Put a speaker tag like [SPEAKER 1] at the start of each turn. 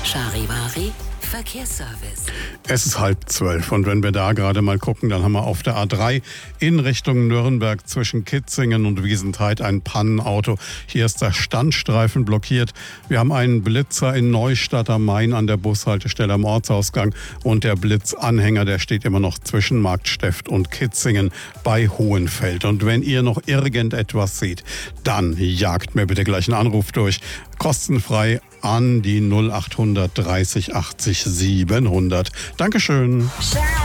[SPEAKER 1] Charivari Verkehrsservice.
[SPEAKER 2] Es ist 11:30 und wenn wir da gerade mal gucken, dann haben wir auf der A3 in Richtung Nürnberg zwischen Kitzingen und Wiesentheid ein Pannenauto. Hier ist der Standstreifen blockiert. Wir haben einen Blitzer in Neustadt am Main an der Bushaltestelle am Ortsausgang und der Blitzanhänger, der steht immer noch zwischen Marktsteft und Kitzingen bei Hohenfeld. Und wenn ihr noch irgendetwas seht, dann jagt mir bitte gleich einen Anruf durch. Kostenfrei an die 0800 30 80 700. Dankeschön.